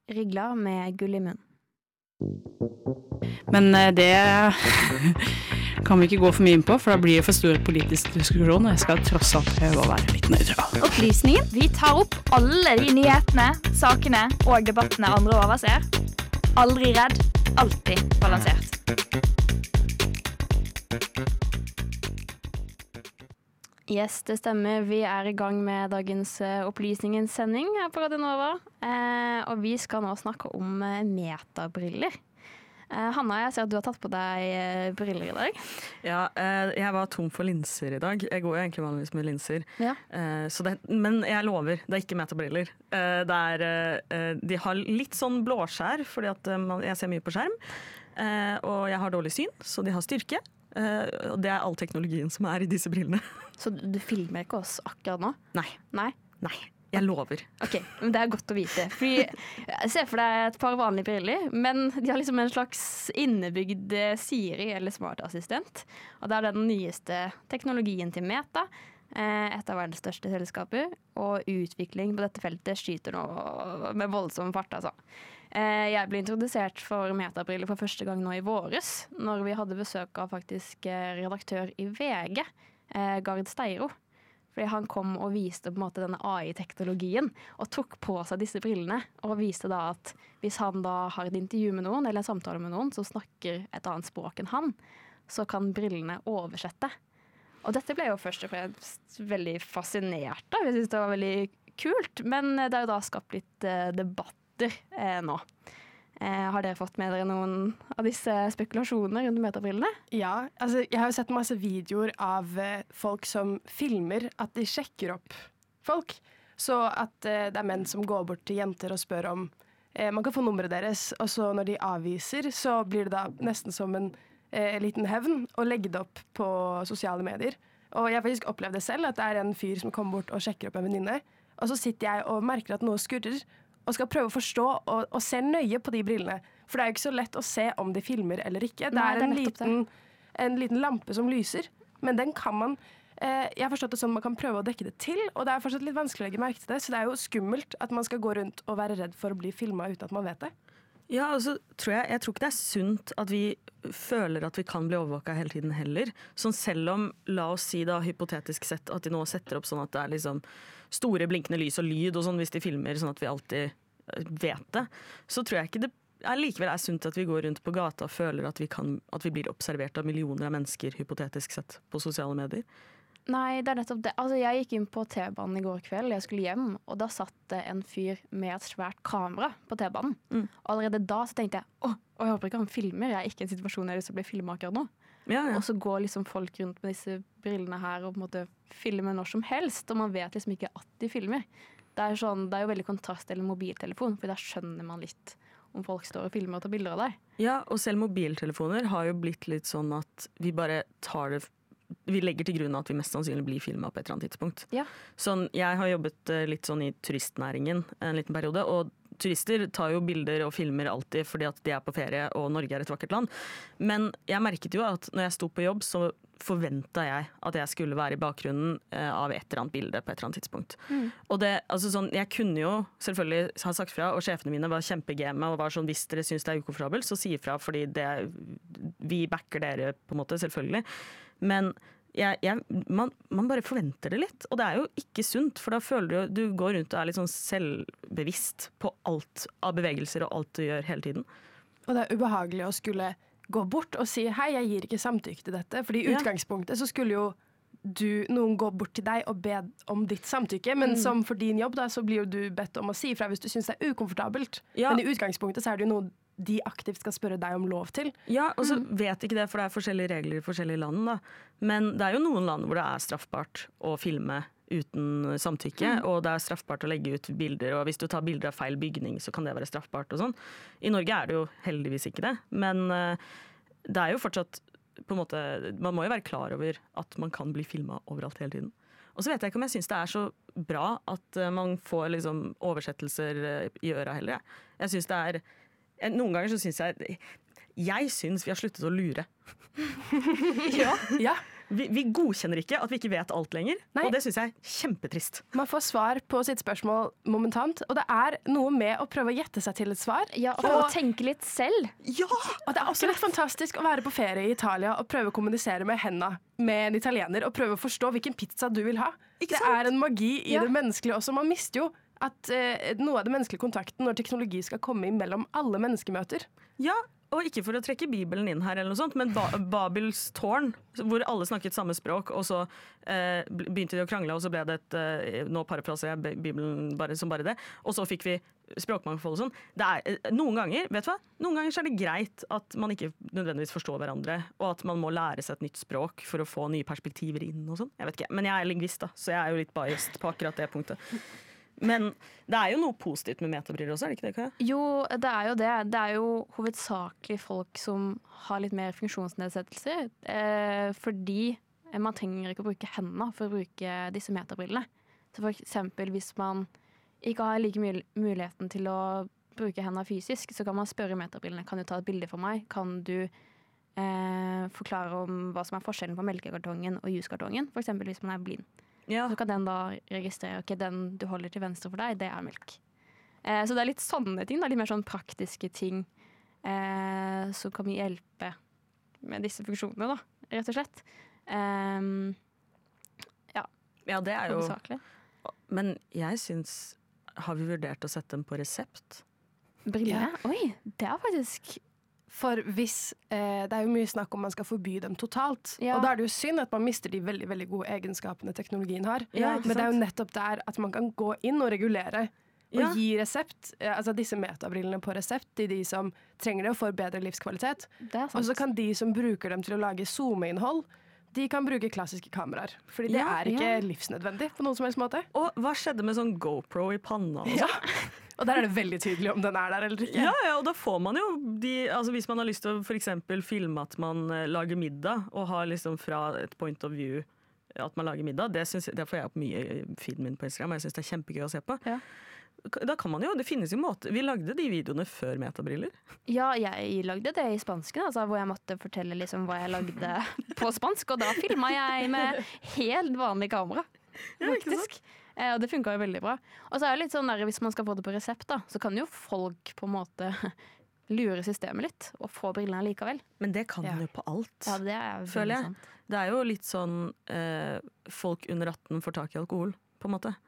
Rigler med gull i munn. Men det kan vi ikke gå for mye inn på, for da blir det for stor politisk diskusjon, og jeg skal tross alt prøve å være litt nøytral. Opplysningen. Vi tar opp alle de nyhetene, sakene og debattene andre overser. Aldri redd, alltid balansert. Yes, det stemmer. Vi er i gang med dagens opplysningens sending her på Radio Nova. Og vi skal nå snakke om metabriller. Hanna, jeg ser at du har tatt på deg briller i dag. Ja, jeg var tom for linser i dag. Jeg går jo egentlig vanligvis med linser. Ja. Men jeg lover, det er ikke metabriller. De har litt sånn blåskjær, fordi at jeg ser mye på skjerm. Og jeg har dårlig syn, så de har styrke. Og det er all teknologien som er i disse brillene. Så du filmer ikke oss akkurat nå? Nei. Nei? Nei. Jeg lover. Ok, men det er godt å vite. Fordi jeg ser for deg et par vanlige briller, men de har liksom en slags innebygd Siri eller smartassistent. Og det er den nyeste teknologien til Meta, et av verdens største selskaper. Og utvikling på dette feltet skyter nå med voldsom fart, altså. Jeg ble introdusert for metabriller for første gang nå i våres, når vi hadde besøk av faktisk redaktør i VG, Gard Steiro. Fordi han kom og viste på en måte denne AI-teknologien, og tok på seg disse brillene, og viste da at hvis han da har et intervju med noen, eller en samtale med noen, som snakker et annet språk enn han, så kan brillene oversette. Og dette ble jo først og fremst veldig fascinert av. Jeg synes det var veldig kult, men det er jo da skapt litt debatter nå. Har dere fått med dere noen av disse spekulasjonene rundt metabrillene? Ja, altså jeg har jo sett masse videoer av folk som filmer at de sjekker opp folk. Så at det er menn som går bort til jenter og spør om man kan få nummeret deres, og så når de avviser, så blir det da nesten som en liten hevn å legge det opp på sosiale medier. Og jeg har faktisk opplevd det selv, at det er en fyr som kommer bort og sjekker opp en venninne, og så sitter jeg og merker at noe skurrer, og skal prøve å forstå og se nøye på de brillene. For det er jo ikke så lett å se om de filmer eller ikke. Det er en liten lampe som lyser, men den kan man jeg har forstått det sånn man kan prøve å dekke det til, og det er fortsatt litt vanskelig å legge merke til det, så det er jo skummelt at man skal gå rundt og være redd for å bli filmet uten at man vet det. Ja, altså, jeg tror ikke det er sunt at vi føler at vi kan bli overvåket hele tiden heller. Sånn selv om, la oss si da, hypotetisk sett, at de nå setter opp sånn at det er liksom store blinkende lys og lyd og sånn hvis de filmer sånn at vi alltid vet det, så tror jeg ikke det likevel er sunt at vi går rundt på gata og føler at vi blir observert av millioner av mennesker hypotetisk sett på sosiale medier. Nei, det er nettopp det. Altså, jeg gikk inn på T-banen i går kveld, jeg skulle hjem, og da satt det en fyr med et svært kamera på T-banen. Og allerede da så tenkte jeg, jeg håper ikke han filmer, jeg er ikke i en situasjon jeg har lyst til å bli filmet akkurat nå. Ja. Og så går liksom folk rundt med disse brillene her og på en måte filmer når som helst, og man vet liksom ikke at de filmer. Det er jo veldig kontrast til en mobiltelefon, for der skjønner man litt om folk står og filmer og tar bilder av deg. Ja, og selv mobiltelefoner har jo blitt litt sånn at vi bare vi legger til grunn at vi mest sannsynlig blir filmet på et eller annet tidspunkt. Ja. Sånn, jeg har jobbet litt sånn i turistnæringen en liten periode, og turister tar jo bilder og filmer alltid fordi at de er på ferie og Norge er et vakkert land. Men jeg merket jo at når jeg sto på jobb, så forventet jeg at jeg skulle være i bakgrunnen av et eller annet bilde på et eller annet tidspunkt. Og det, altså sånn, jeg kunne jo selvfølgelig ha sagt fra, og sjefene mine var kjempegame og var sånn, hvis dere synes det er ukomfortabelt, så si ifra, fordi vi backer dere på en måte, selvfølgelig. Men man bare forventer det litt, og det er jo ikke sunt, for da føler du går rundt og er litt sånn selvbevisst på alt av bevegelser og alt du gjør hele tiden. Og det er ubehagelig å skulle gå bort og si hei, jeg gir ikke samtykke til dette, fordi i utgangspunktet så skulle jo noen gå bort til deg og be om ditt samtykke, men som for din jobb da, så blir jo du bedt om å si fra hvis du synes det er ukomfortabelt. Men i utgangspunktet så er det jo noe de aktivt skal spørre deg om lov til. Ja, og så vet ikke det, for det er forskjellige regler i forskjellige land da. Men det er jo noen land hvor det er straffbart å filme uten samtykke, og det er straffbart å legge ut bilder, og hvis du tar bilder av feil bygning, så kan det være straffbart og sånn. I Norge er det jo heldigvis ikke det, men det er jo fortsatt på en måte, man må jo være klar over at man kan bli filmet overalt hele tiden. Og så vet jeg ikke om jeg synes det er så bra at man får liksom oversettelser i øra heller. Jeg synes det er noen ganger så synes jeg synes vi har sluttet å lure. Ja, Vi godkjenner ikke at vi ikke vet alt lenger, Nei. og det synes jeg er kjempetrist. Man får svar på sitt spørsmål momentant, og det er noe med å prøve å gjette seg til et svar. Ja, og prøve å tenke litt selv. Ja! Og det er også litt fantastisk å være på ferie i Italia og prøve å kommunisere med henda med en italiener, og prøve å forstå hvilken pizza du vil ha. Ikke Det sant? er en magi i Ja. det menneskelige også. Man mister jo at noe av det menneskelige kontakten når teknologi skal komme imellom alle menneskemøter. Ja, og ikke for å trekke Bibelen inn her, eller noe sånt, men Babels tårn, hvor alle snakket samme språk, og så begynte de å krangle, og så ble det nå parafraserer jeg Bibelen som bare det, og så fikk vi språkmangfold og sånn. Noen ganger, vet du hva? Noen ganger så er det greit at man ikke nødvendigvis forstår hverandre, og at man må lære seg et nytt språk for å få nye perspektiver inn og sånn. Jeg vet ikke, men jeg er lingvist da, så jeg er jo litt biased på akkurat det punktet. Men det er jo noe positivt med metabriller også, er det ikke det, Kaja? Jo, det er jo det. Det er jo hovedsakelig folk som har litt mer funksjonsnedsettelser. Fordi man trenger ikke å bruke hendene for å bruke disse metabrillene. Så for eksempel hvis man ikke har like muligheten til å bruke hendene fysisk, så kan man spørre metabrillene. Kan du ta et bilde for meg? Kan du forklare om hva som er forskjellen på melkekartongen og juskartongen? For eksempel hvis man er blind. Ja. Så kan den da registrere ok, den du holder til venstre for deg, det er melk. Så det er litt sånne ting, da, litt mer sånn praktiske ting som kan hjelpe med disse funksjonene, da, rett og slett. Ja, det er jo... Hovedsakelig. Men jeg synes, har vi vurdert å sette dem på resept? Briller? Oi, det er faktisk... For hvis det er jo mye snakk om man skal forby dem totalt, Ja. og da er det jo synd at man mister de veldig, veldig gode egenskapene teknologien har. Ja, ikke Men det er jo sant? nettopp der at man kan gå inn og regulere og Ja. gi resept, altså disse metabrillene på resept til de som trenger det og får bedre livskvalitet. Det er sant. Og så kan de som bruker dem til å lage zoomeinnhold, de kan bruke klassiske kameraer. Fordi det Ja, er ikke ja. livsnødvendig på noen som helst måte. Og hva skjedde med sånn GoPro i panna? Og sånn? Og der er det veldig tydelig om den er der eller ikke. Ja, og da får man jo hvis man har lyst til å for eksempel filme at man lager middag, og har liksom fra et point of view at man lager middag, det får jeg opp mye i feeden min på Instagram, og jeg synes det er kjempegøy å se på. Ja. Da kan man jo, det finnes jo måter. Vi lagde de videoene før metabriller. Ja, jeg lagde det i spansken, altså, hvor jeg måtte fortelle liksom hva jeg lagde på spansk, og da filmet jeg med helt vanlig kamera, faktisk. Og det funket jo veldig bra. Og så er det litt sånn der, hvis man skal få det på resept, da, så kan jo folk på en måte lure systemet litt, og få brillene likevel. Men det kan Ja. man jo på alt. Ja, det er veldig Føler jeg. sant. Det er jo litt sånn folk under 18 får tak i alkohol, på en måte.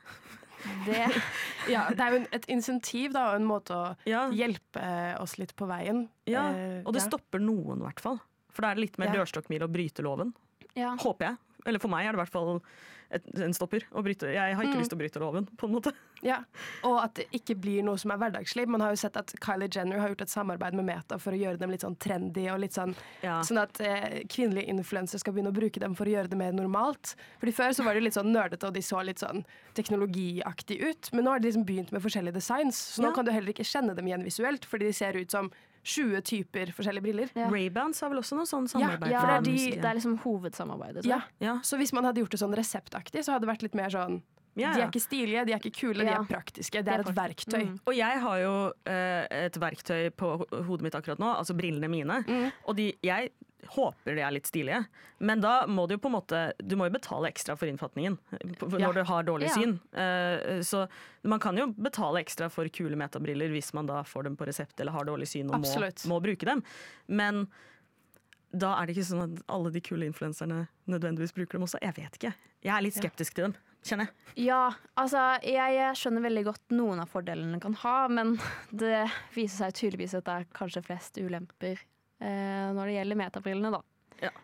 Det, Ja, det er jo et insentiv da, og en måte å Ja, hjelpe oss litt på veien. ja. Og det Ja. stopper noen, i hvert fall. For da er det litt mer Ja. dørstokkmil å bryte loven. ja. Håper jeg. Eller for meg er det i hvert fall en stopper. Jeg har ikke lyst til å bryte loven, på en måte. Ja, og at det ikke blir noe som er hverdagslig. Man har jo sett at Kylie Jenner har gjort et samarbeid med Meta for å gjøre dem litt sånn trendy, og litt sånn, Ja. sånn at kvinnelige influensere skal begynne å bruke dem for å gjøre det mer normalt. Fordi før så var det litt sånn nerdete, og de så litt sånn teknologiaktig ut. Men nå har de liksom begynt med forskjellige designs, så nå Ja. kan du heller ikke kjenne dem igjen visuelt, fordi de ser ut som 20 typer forskjellige briller. Ja. Ray-Bans har vel også noe sånn Ja, samarbeid? Ja, for på det er det er liksom hovedsamarbeidet. Så. Ja, Ja. så hvis man hadde gjort det sånn reseptaktig, så hadde det vært litt mer sånn Ja, De ja. er ikke stilige, de er ikke kule, de Ja. er praktiske. Det De er er et verktøy. Mm. Og jeg har jo et verktøy på hodet mitt akkurat nå, altså brillene mine. Og jeg håper de er litt stilige, men da må du jo på en måte Du må jo betale ekstra for innfatningen når Ja. du har dårlig Ja. syn. Så man kan jo betale ekstra for kule metabriller hvis man da får dem på resept eller har dårlig syn og Absolutt. må bruke dem. Men da er det ikke sånn at alle de kule influenserne nødvendigvis bruker dem også. Jeg vet ikke. Jeg er litt skeptisk til dem, kjenner jeg. Ja, altså jeg skjønner veldig godt noen av fordelene kan ha, men det viser seg tydeligvis at det er kanskje flest ulemper når det gjelder metabrillene, da.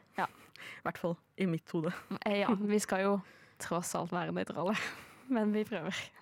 I hvert fall i mitt hode. Ja, vi skal jo tross alt være nøytrale, men vi prøver.